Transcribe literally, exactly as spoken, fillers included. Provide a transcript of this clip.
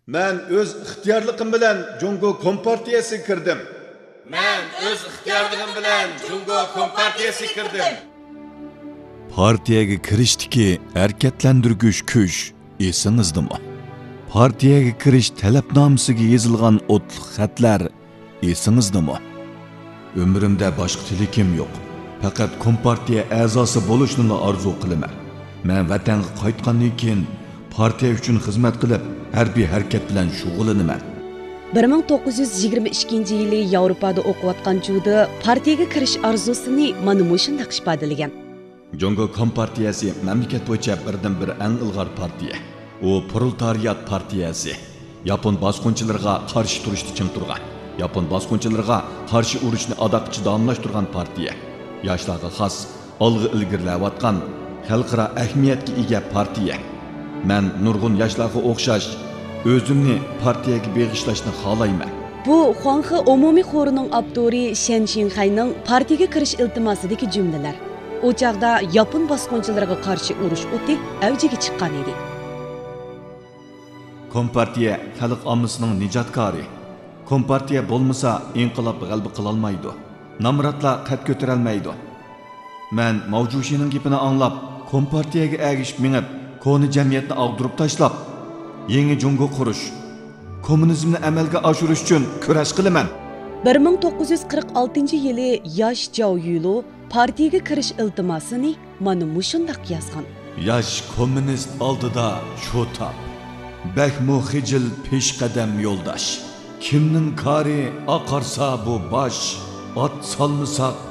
Men öz ixtiyorligim bilan Jungo Kompartiyasiga kirdim. Men öz ixtiyorligim bilan Jungo Kompartiyasiga kirdim. Partiyaga kirishdiki harakatlantirgich kuch esingizdami? Partiyaga kirish talabnomasiga yozilgan o'tliq xatlar esingizdami? Umrimda boshqa tilakim yo'q. Faqat Kompartiya a'zosi bo'lishni orzu qilaman. Men vatanga qaytgandan keyin partiya uchun xizmat qilib, harbiy harakat bilan shug'ullanaman. bir ming to'qqiz yuz yigirma ikkinchi yili Yevropada o'qiyotgan chog'da partiyaga kirish orzusini mana shunday ifodalagan. Jungo Kompartiyasi mamlakat bo'yicha birdan bir eng ilg'or partiya. U proletariat partiyasi. Yapon bosqinchilariga qarshi turishda ching turgan. Yapon bosqinchilariga qarshi urushni adoqchi davomlashtirgan partiya. Yoshlarga xos, olg'a ilgirlayotgan, xalqaro ahamiyatga ega partiya. Men nurg'un yoshlarga o'xshash o'zimni partiyaga beg'ishlashni xohlayman. Bu Xuanxe umumiy xorining avtori Shen Xinhayning partiyaga kirish iltimosidagi jumlalar. O chaqda Yapon bosqinchilariga qarshi urush o'ti avjiga chiqqan edi. Kompartiya xalq ommasining nijotkori. Kompartiya bo'lmasa inqilob g'alaba qila olmaydi. Namratlar qad ko'tara olmaydi. Men Mavjushining gapini anglab, Kompartiyaga ergishib minib, koni jamiyatni ag'dirib tashlab, yangi Jungo qurish, kommunizmni amalga oshirish uchun kurash qilaman. bir ming to'qqiz yuz qirq oltinchi yili yosh Zhao Yulo partiyaga kirish iltimosini mana shunday yozgan. Yosh kommunist oldida shu tap. Bakmu xijil peshqadam yo'ldosh. Kimning kari oqarsa bu bosh, ot solmasak